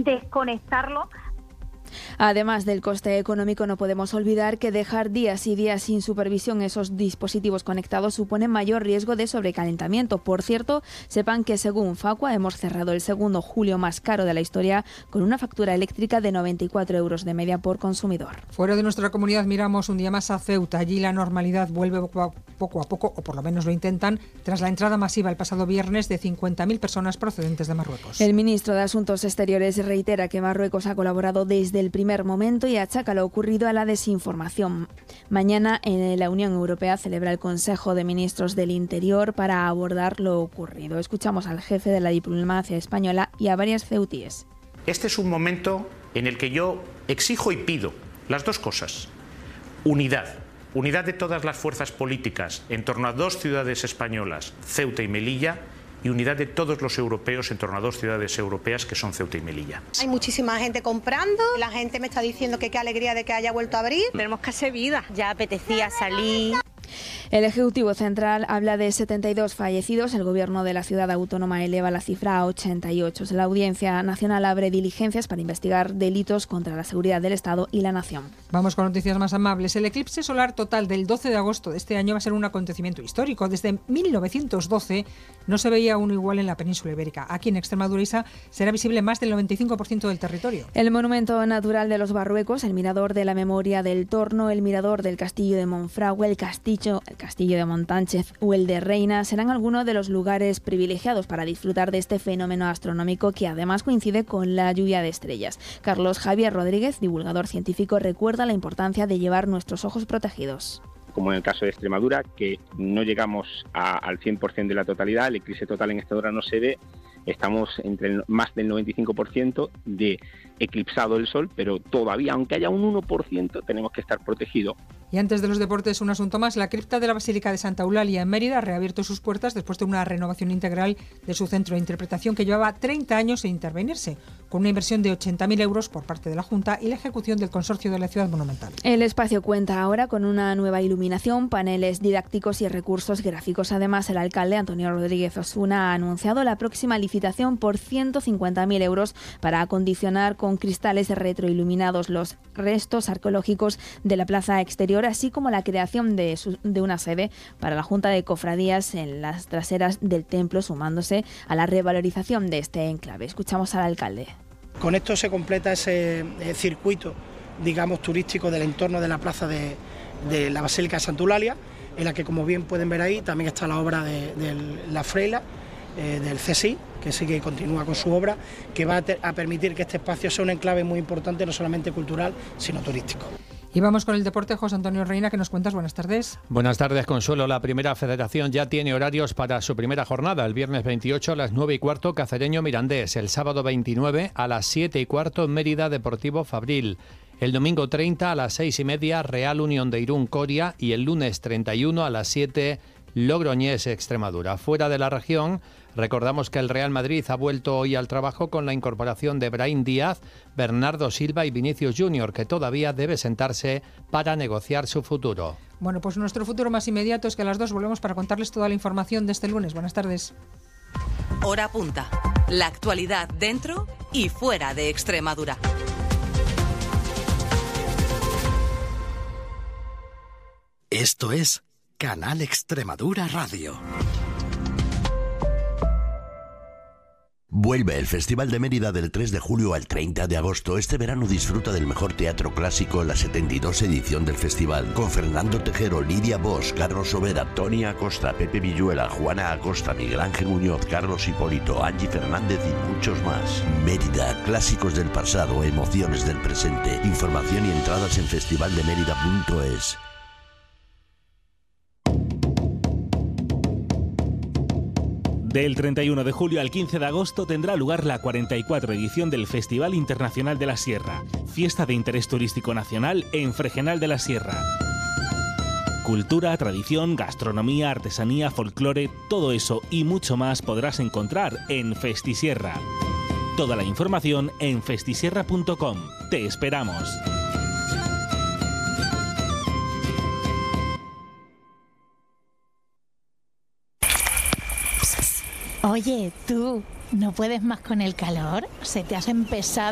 desconectarlo. Además del coste económico, no podemos olvidar que dejar días y días sin supervisión esos dispositivos conectados supone mayor riesgo de sobrecalentamiento. Por cierto, sepan que según Facua hemos cerrado el segundo julio más caro de la historia con una factura eléctrica de 94 euros de media por consumidor. Fuera de nuestra comunidad miramos un día más a Ceuta. Allí la normalidad vuelve poco a poco, o por lo menos lo intentan, tras la entrada masiva el pasado viernes de 50.000 personas procedentes de Marruecos. El ministro de Asuntos Exteriores reitera que Marruecos ha colaborado desde el primer momento y achaca lo ocurrido a la desinformación. Mañana la Unión Europea celebra el Consejo de Ministros del Interior para abordar lo ocurrido. Escuchamos al jefe de la diplomacia española y a varias ceutíes. Este es un momento en el que yo exijo y pido las dos cosas. Unidad de todas las fuerzas políticas en torno a dos ciudades españolas, Ceuta y Melilla, y unidad de todos los europeos en torno a dos ciudades europeas que son Ceuta y Melilla. Hay muchísima gente comprando, la gente me está diciendo que qué alegría de que haya vuelto a abrir. Tenemos que hacer vida, ya apetecía salir. El Ejecutivo Central habla de 72 fallecidos. El Gobierno de la ciudad autónoma eleva la cifra a 88. La Audiencia Nacional abre diligencias para investigar delitos contra la seguridad del Estado y la nación. Vamos con noticias más amables. El eclipse solar total del 12 de agosto de este año va a ser un acontecimiento histórico. Desde 1912 no se veía uno igual en la península ibérica. Aquí en Extremadura será visible más del 95% del territorio. El monumento natural de los Barruecos, el mirador de la Memoria del Torno, el mirador del Castillo de Monfragüe, el Castillo de Montánchez o el de Reina serán algunos de los lugares privilegiados para disfrutar de este fenómeno astronómico que además coincide con la lluvia de estrellas. Carlos Javier Rodríguez, divulgador científico, recuerda la importancia de llevar nuestros ojos protegidos. Como en el caso de Extremadura, que no llegamos al 100% de la totalidad, el eclipse total en esta hora no se ve, estamos entre más del 95% de eclipsado el sol, pero todavía, aunque haya un 1%, tenemos que estar protegidos. Y antes de los deportes, un asunto más. La cripta de la Basílica de Santa Eulalia en Mérida ha reabierto sus puertas después de una renovación integral de su centro de interpretación que llevaba 30 años sin intervenirse, con una inversión de 80.000 euros por parte de la Junta y la ejecución del Consorcio de la Ciudad Monumental. El espacio cuenta ahora con una nueva iluminación, paneles didácticos y recursos gráficos. Además, el alcalde Antonio Rodríguez Osuna ha anunciado la próxima licitación por 150.000 euros para acondicionar con cristales retroiluminados los restos arqueológicos de la plaza exterior, así como la creación de una sede para la Junta de Cofradías en las traseras del templo, sumándose a la revalorización de este enclave. Escuchamos al alcalde. Con esto se completa ese circuito, digamos, turístico del entorno de la plaza de la Basílica de Santa Eulalia, en la que, como bien pueden ver ahí, también está la obra de la Freila, del CSI, que sigue y continúa con su obra, que va a permitir que este espacio sea un enclave muy importante, no solamente cultural, sino turístico. Y vamos con el deporte. José Antonio Reina, ¿qué nos cuentas? Buenas tardes. Buenas tardes, Consuelo. La Primera Federación ya tiene horarios para su primera jornada. El viernes 28 a las 9:15, Cacereño Mirandés. El sábado 29 a las 7:15, Mérida Deportivo Fabril. El domingo 30 a las 6:30, Real Unión de Irún Coria. Y el lunes 31 a las 7, Logroñés Extremadura. Fuera de la región, recordamos que el Real Madrid ha vuelto hoy al trabajo con la incorporación de Brahim Díaz, Bernardo Silva y Vinicius Junior, que todavía debe sentarse para negociar su futuro. Bueno, pues nuestro futuro más inmediato es que a las 2 volvemos para contarles toda la información de este lunes. Buenas tardes. Hora punta. La actualidad dentro y fuera de Extremadura. Esto es Canal Extremadura Radio. Vuelve el Festival de Mérida del 3 de julio al 30 de agosto. Este verano disfruta del mejor teatro clásico en la 72 edición del festival, con Fernando Tejero, Lidia Bosch, Carlos Overa, Tony Acosta, Pepe Villuela, Juana Acosta, Miguel Ángel Muñoz, Carlos Hipólito, Angie Fernández y muchos más. Mérida, clásicos del pasado, emociones del presente. Información y entradas en festivaldemerida.es. Del 31 de julio al 15 de agosto tendrá lugar la 44 edición del Festival Internacional de la Sierra, fiesta de interés turístico nacional en Fregenal de la Sierra. Cultura, tradición, gastronomía, artesanía, folclore, todo eso y mucho más podrás encontrar en Festisierra. Toda la información en festisierra.com. Te esperamos. Oye, tú, ¿no puedes más con el calor? ¿Se te hace pesado?